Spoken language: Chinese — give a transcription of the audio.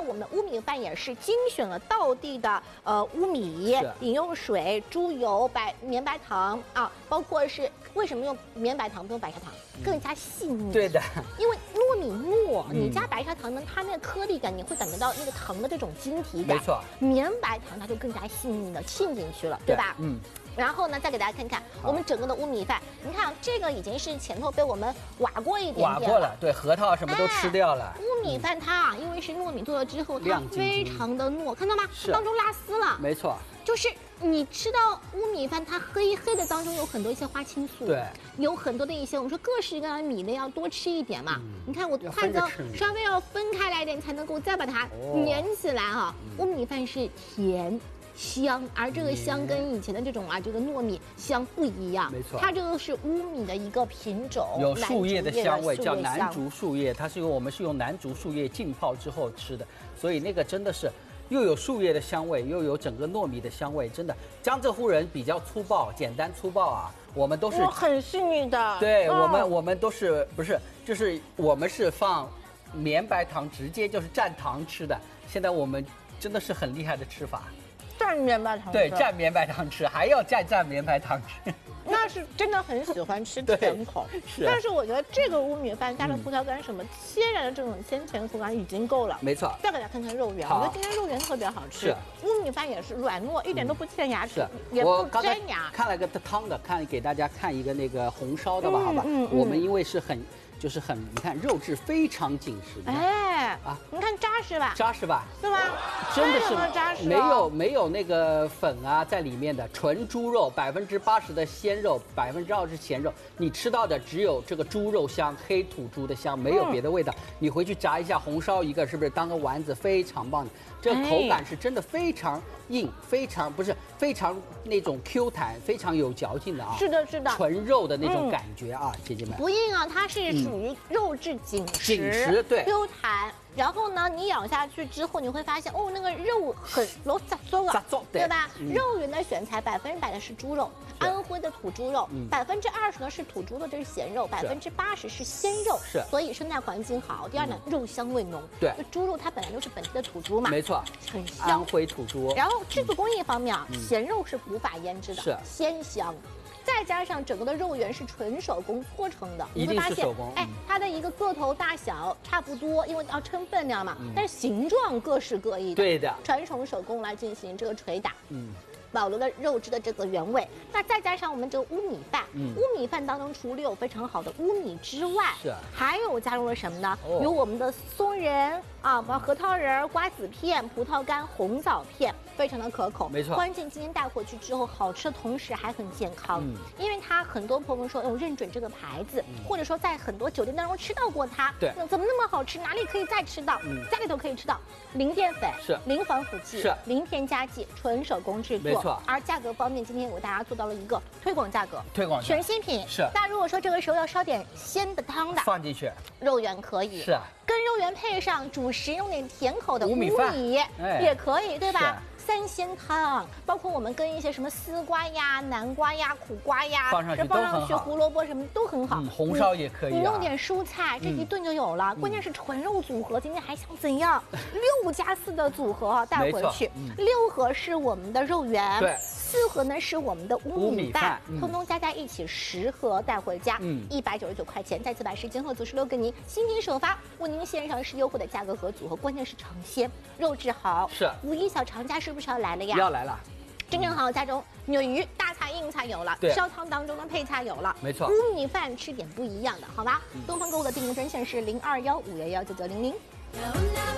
我们的乌米饭也是精选了道地的乌米、饮用水、猪油、绵白糖啊，包括是为什么用绵白糖不用白砂糖，更加细腻。 对的， 因为糯米糯，你加白砂糖呢，它那个颗粒感你会感觉到那个糖的这种晶体感。 没错， 绵白糖它就更加细腻的沁进去了，对吧？然后呢，再给大家看看我们整个的乌米饭，你看这个已经是前头被我们挖过一点点了， 挖过了，对，核桃什么都吃掉了。 乌米饭它因为是糯米做了之后，它非常的糯，看到吗？当中拉丝了， 没错。 就是你吃到乌米饭，它黑黑的当中有很多一些花青素， 对， 有很多的一些我们说各式各样的米类要多吃一点嘛。你看我筷子稍微要分开来一点，才能够再把它粘起来哈。乌米饭是甜。香，而这个香跟以前的这种这个糯米香不一样， 没错， 它这个是乌米的一个品种， 有树叶的香味，叫南竹树叶，它是我们是用南竹树叶浸泡之后吃的，所以那个真的是又有树叶的香味，又有整个糯米的香味，真的江浙沪人比较粗暴，简单粗暴啊，我们都是很细腻的， 对我们都是不是就是我们是放绵白糖直接就是蘸糖吃的，现在我们真的是很厉害的吃法。 蘸绵白糖， 对，蘸绵白糖吃，还要蘸绵白糖吃， 那是真的很喜欢吃甜口。 是， 但是我觉得这个乌米饭加了葡萄干什么，天然的这种鲜甜口感已经够了。 没错。 再给大家看看肉圆，我觉得今天肉圆特别好吃。 是， 乌米饭也是软糯，一点都不欠牙齿，也不粘牙。 看了个汤的，给大家看一个那个红烧的吧，好吧？我们因为是就是很，你看肉质非常紧实。 你看扎实吧？ 扎实吧？ 对吧？ 真的是扎实， 没有那个粉在里面的，纯猪肉，80%的鲜肉，20%是咸肉，你吃到的只有这个猪肉香，黑土猪的香，没有别的味道。你回去炸一下红烧一个，是不是当个丸子非常棒的？这口感是真的非常硬，非常那种 Q 弹，非常有嚼劲的啊。 是的，是的， 纯肉的那种感觉啊，姐姐们。 不硬它是属于肉质紧实，对 ，Q 弹。然后呢，你咬下去之后，你会发现那个肉很老杂糟啊，对吧？肉圆的选材100%的是猪肉，安徽的土猪肉，20%呢是土猪肉，这是咸肉，80%是鲜肉， 是， 所以生态环境好。第二呢，肉香味浓， 对， 猪肉它本来就是本地的土猪嘛， 没错， 很香。 安徽土猪。 然后制作工艺方面咸肉是无法腌制的， 是鲜香。再加上整个的肉圆是纯手工搓成的， 一定是手工。 它的一个个头大小差不多，因为要称分量嘛，但是形状各式各异的。 对的， 传统手工来进行这个捶打。保留了肉质的这个原味，那再加上我们这个乌米饭，乌米饭当中除了有非常好的乌米之外，还有加入了什么呢？有我们的松仁核桃仁、瓜子片、葡萄干、红枣片，非常的可口。 没错， 关键今天带回去之后，好吃的同时还很健康，因为它很多朋友说认准这个牌子，或者说在很多酒店当中吃到过它， 对， 怎么那么好吃？哪里可以再吃到？家里头可以吃到，零淀粉， 是零防腐剂， 是零添加剂，纯手工制作。而价格方面，今天我给大家做到了一个推广价格，全新品。 是。 那如果说这个时候要烧点鲜的汤的， 放进去， 肉圆可以。 是。 跟肉圆配上主食，用点甜口的乌米也可以，对吧？三鲜汤，包括我们跟一些什么丝瓜呀、南瓜呀、苦瓜呀， 放上去胡萝卜什么都很好。 红烧也可以。 你弄点蔬菜，这一顿就有了。关键是纯肉组合，今天还想怎样？6+4的组合带回去。6盒是我们的肉圆， 对 ，4盒呢是我们的乌米饭，通通加在一起10盒带回家，199块钱。再次把时间和组16给您新品首发，为您线上是优惠的价格和组合，关键是尝鲜，肉质好。 是 5·1小长假是不是要来了呀？ 要来了。 真正好，家中有鱼，大菜硬菜有了，烧汤当中的配菜有了， 没错。 乌米饭吃点不一样的，好吧？东方购物的订购专线是0215119900。